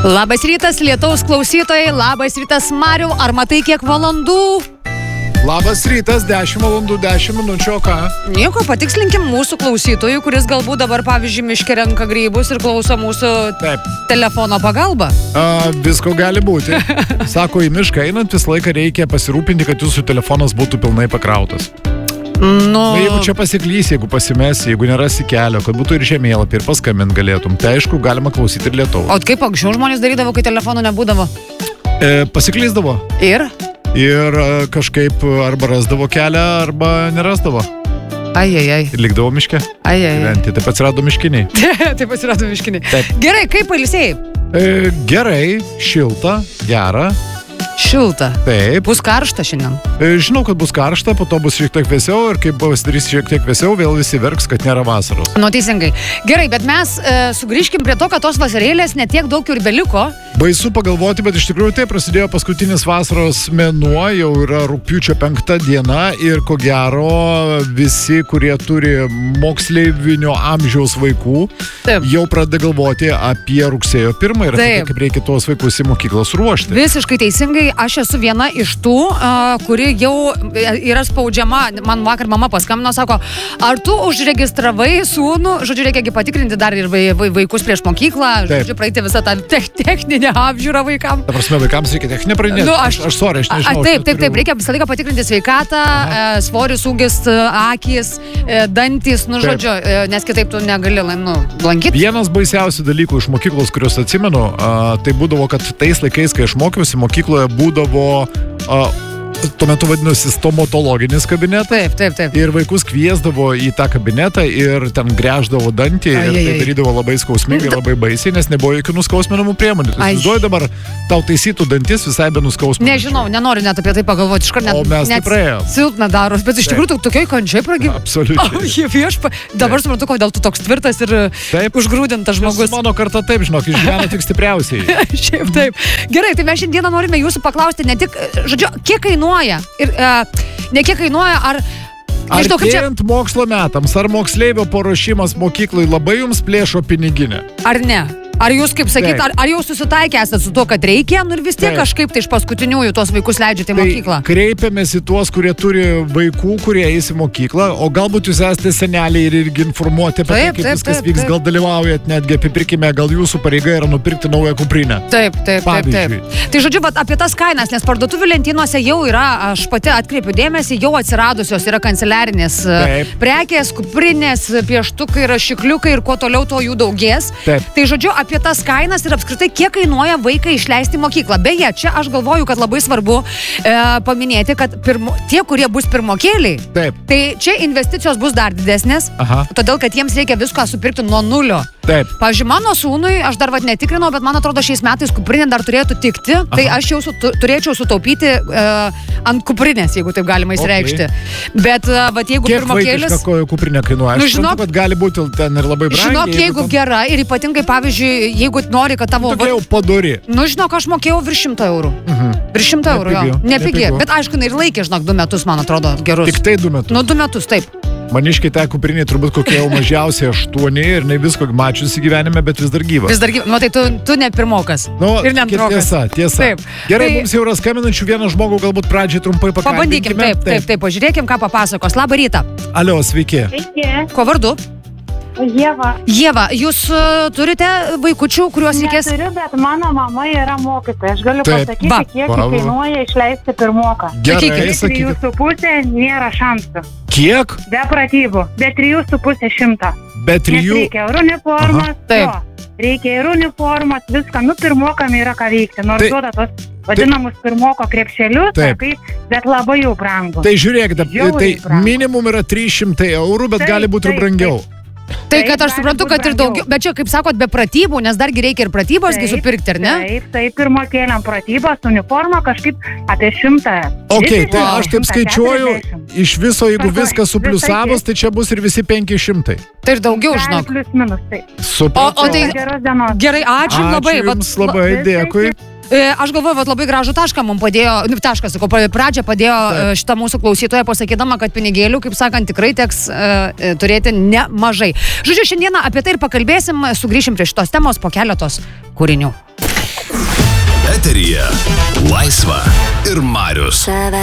Labas rytas, lietaus klausytojai, labas rytas, Mariau, ar matai kiek valandų? Labas rytas, 10 valandų, 10 minučių, o ką? Nieko, patikslinkim mūsų klausytojų, kuris galbūt dabar, pavyzdžiui, miške renka grybus ir klauso mūsų telefono pagalba. Visko gali būti. Sako, į mišką einant visą laiką reikia pasirūpinti, kad jūsų telefonas būtų pilnai pakrautas. Na, jeigu čia pasiklys, jeigu pasimesi, jeigu nerasi kelio, kad būtų ir žemėlapį ir paskambint galėtum, tai aišku, galima klausyti ir lietaus. O kaip anksčiau žmonės darydavo, kai telefonų nebūdavo? Pasiklysdavo. Ir kažkaip arba rasdavo kelią, arba nerasdavo. Ai. Ir likdavo miške. Ai. Taip atsirado miškiniai. Taip atsirado miškiniai. Taip. Gerai, kaip pailsėjai? Gerai, šilta, gera. Šilta. Taip. Bus karšta šiandien. Žinau, kad bus karšta, po to bus šiek tiek vėsiau ir kai pasidarys šiek tiek vėsiau, vėl visi verks, kad nėra vasaros. Nu, teisingai. Gerai, bet mes sugrįžkim prie to, kad tos vasarėlės netiek daug ir beliko. Baisu pagalvoti, bet iš tikrųjų tai prasidėjo paskutinis vasaros mėnuo, jau yra rugpjūčio 5 diena ir ko gero visi, kurie turi moksleivinio amžiaus vaikų, jau pradeda galvoti apie rugsėjo 1 ir apie kaip reikia tuos vaikus į mokyklas ruošti. Visiškai teisingai. Aš esu viena iš tų, kuri jau yra spaudžiama. Man vakar mama paskambino, sako, ar tu užregistravai sūnų, žodžiu, reikia patikrinti dar ir vaikus prieš mokyklą, žodžiu, praeiti visą tą techninę apžiūrą vaikams. Ta prasme, vaikams reikia techninę pradėti? Nu, aš nežinau. Taip, reikia visą laiką patikrinti sveikatą, svoris, ūgis, akys, dantys, nu, žodžiu, nes kitaip tu negali lankyti. Vienas baisiausių dalykų iš mokyklos, kuriuos atsimenu, tai būdavo, kad tais laikais, kai aš mokiausi, mokykloje būdavo tuo metu vadinosi stomatologinis kabinetas. Taip. Ir vaikus kviesdavo į tą kabinetą ir ten gręždavo dantį ir tai darydavo labai skausmingai, labai baisiai, nes nebuvo jokių nuskausminamų priemonių. Tai įsivaizduoju dabar, tau taisytų dantis visai be nuskausminamų. Nežinau, nenoriu net apie tai pagalvoti. O mes tai praėjom. Silpna daros, bet iš tikrųjų tokioj kančiai pragyveno. Absoliučiai. Dabar suprantu, kodėl tu toks tvirtas ir užgrūdintas žmogus. Mano karta taip, žinok, išgyvena tik stipriausiai. Šiaip taip. Gerai, tai mes šiandieną norime jūsų paklausti ne tik, žodžiu, kiek kainuoja ir ne kiek kainuoja, ar artėjant mokslo metams, ar moksleivio paruošimas mokyklai labai jums plėšo piniginę? Ar ne? Ar jūs, kaip sakyt, ar jau susitaikę esate su to, kad reikia, ir vis tiek kažkaip tai iš paskutiniųjų tos vaikus leidžiate į mokyklą? Kreipiamės į tuos, kurie turi vaikų, kurie eis į mokyklą, o galbūt jūs esate seneliai ir irgi informuoti apie tai, kaip viskas vyks, gal dalyvaujat netgi apipirkime, gal jūsų pareiga yra nupirkti naują kuprinę. Taip. Tai žodžiu, apie tas kainas, nes parduotuvių lentynose jau yra, aš pati atkreipiu dėmesį, jau atsiradusios yra kanceliarinės prekės, kuprinės, pieštukai, rašikliukai ir kuo toliau to jų daugės. Tai žodžiu, apie tas kainas ir apskritai, kiek kainuoja vaiką išleisti mokyklą. Beje, čia aš galvoju, kad labai svarbu paminėti, kad tie, kurie bus pirmokėliai, tai čia investicijos bus dar didesnės, todėl, kad jiems reikia viską supirkti nuo nulio. Pavyzdžiui, mano sūnui, aš dar netikrinau, bet man atrodo, šiais metais kuprinė dar turėtų tikti, tai aš jau turėčiau sutaupyti ant kuprinės, jeigu taip galima įsireikšti. Bet jeigu pirmokėlis... Kiek vaikiška kuprinė kainuoja? Aš žinau, kad gali būti ten ir labai brangiai. Žinok, jeigu gera ir ypatingai, pavyzdžiui, jeigu nori, kad tavo... Tu jau padori. Nu, žinok, aš mokėjau virš 100 eurų. Virš 100 eurų, jo. Nepigiai. Bet aišku, ir laikė, žinok, 2 metus, man atrodo, gerus. Tik tai 2 metus? Nu, 2 metus, taip. Maniškai tą kuprinį turbūt kokie jau mažiausiai 8 ir ne visko mačiusi gyvenime, bet vis dar gyva. Vis dar gyva. Nu, tai tu ne pirmokas. Ir ne antrokas. Tiesa. Taip. Gerai, mums jau yra skambinančių, vieną žmogų galbūt pradžiai trumpai pakalbėkime. Pabandykim, taip. Pažiūrėkim, ką papasakos. Labą rytą. Alio, sveiki. Sveiki. Ko vardu? Ieva, jūs turite vaikučių, kuriuos reikės... Neturiu, bet mano mama yra mokytoja. Aš galiu pasakyti, kiek kainuoja išleisti pirmoką. Gerai, sakykite. 3,5 nėra šansų. Kiek? Be pratybų. Be 3,5 100. Be 3? Nes reikia ir uniformas. Reikia ir uniformas, viską. Nu, pirmokam yra ką veikti. Nors duoda tos vadinamus pirmoko krepšelius, bet labai jau brangu. Tai žiūrėkite, tai minimum yra 300 eurų, bet gali būti ir brangiau. Tai, kad aš suprantu, kad ir daugiau, bet čia, kaip sakot, be pratybų, nes dargi reikia ir pratybos supirkti, ar ne? Taip, pirmokėliam pratybos, uniforma kažkaip apie 100. Tai aš taip skaičiuoju, iš viso, jeigu viską supliusavus, tai čia bus ir visi 500. Tai ir daugiau, žinok. Plius minus, taip. Supratau. Geros dienos. Gerai, ačiū labai. Ačiū jums labai, dėkui. Aš galvoju, kad labai gražų tašką mums padėjo, pradžią padėjo šitą mūsų klausytoją pasakydama, kad pinigėlių, kaip sakant, tikrai teks turėti nemažai. Žodžiu, šiandieną apie tai ir pakalbėsim, sugrįšim prie šitos temos po keletos kūrinių. Eteryje Laisva ir Marius.